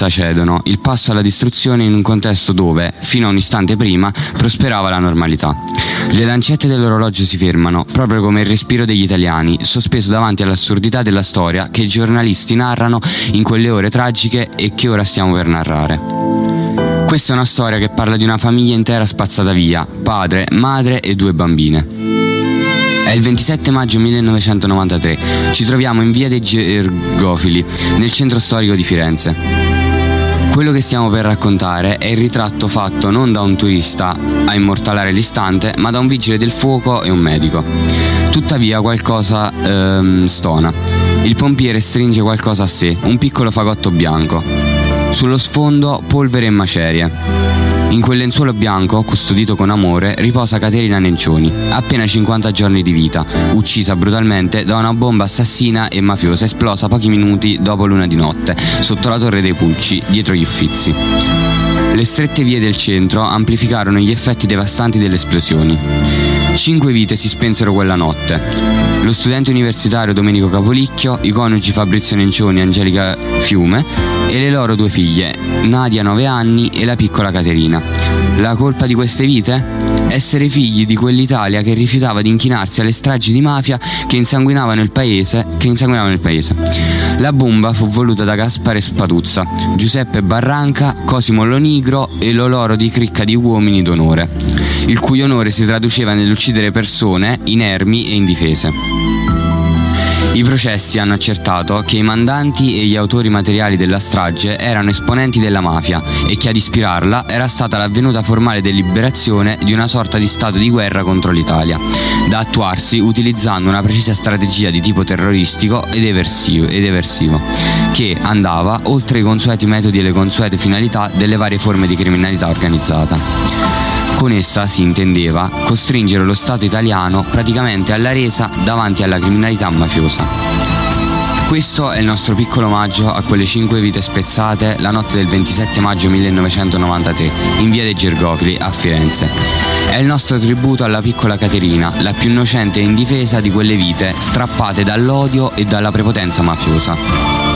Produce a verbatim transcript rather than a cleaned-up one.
sicurezza cedono, il passo alla distruzione in un contesto dove, fino a un istante prima, prosperava la normalità. Le lancette dell'orologio si fermano, proprio come il respiro degli italiani, sospeso davanti all'assurdità della storia che i giornalisti narrano in quelle ore tragiche e che ora stiamo per narrare. Questa è una storia che parla di una famiglia intera spazzata via, padre, madre e due bambine. È il ventisette maggio millenovecentonovantatré, ci troviamo in via dei Gergofili, nel centro storico di Firenze. Quello che stiamo per raccontare è il ritratto fatto non da un turista a immortalare l'istante, ma da un vigile del fuoco e un medico. Tuttavia qualcosa ehm, stona. Il pompiere stringe qualcosa a sé, un piccolo fagotto bianco. Sullo sfondo polvere e macerie. In quel lenzuolo bianco, custodito con amore, riposa Caterina Nencioni, appena cinquanta giorni di vita, uccisa brutalmente da una bomba assassina e mafiosa esplosa pochi minuti dopo l'una di notte, sotto la Torre dei Pulci, dietro gli Uffizi. Le strette vie del centro amplificarono gli effetti devastanti delle esplosioni. Cinque vite si spensero quella notte. Lo studente universitario Domenico Capolicchio, i coniugi Fabrizio Nencioni e Angelica Fiume e le loro due figlie, Nadia nove anni e la piccola Caterina. La colpa di queste vite? Essere figli di quell'Italia che rifiutava di inchinarsi alle stragi di mafia che insanguinavano il paese, che insanguinavano il paese. La bomba fu voluta da Gaspare Spatuzza, Giuseppe Barranca, Cosimo Lonigro e lo loro di cricca di uomini d'onore, il cui onore si traduceva nell'uccidere persone inermi e indifese. I processi hanno accertato che i mandanti e gli autori materiali della strage erano esponenti della mafia e che ad ispirarla era stata l'avvenuta formale deliberazione di una sorta di stato di guerra contro l'Italia, da attuarsi utilizzando una precisa strategia di tipo terroristico ed eversivo, ed eversivo che andava oltre i consueti metodi e le consuete finalità delle varie forme di criminalità organizzata. Con essa si intendeva costringere lo Stato italiano praticamente alla resa davanti alla criminalità mafiosa. Questo è il nostro piccolo omaggio a quelle cinque vite spezzate la notte del ventisette maggio millenovecentonovantatré in via dei Gergofili a Firenze. È il nostro tributo alla piccola Caterina, la più innocente e indifesa di quelle vite strappate dall'odio e dalla prepotenza mafiosa.